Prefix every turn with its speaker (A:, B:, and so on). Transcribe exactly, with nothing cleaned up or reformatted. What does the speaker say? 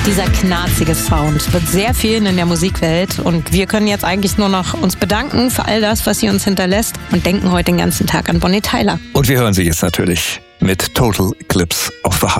A: Dieser knarzige Sound wird sehr vielen in der Musikwelt und wir können jetzt eigentlich nur noch uns bedanken für all das, was sie uns hinterlässt und denken heute den ganzen Tag an Bonnie Tyler.
B: Und wir hören sie jetzt natürlich mit Total Eclipse of the Heart.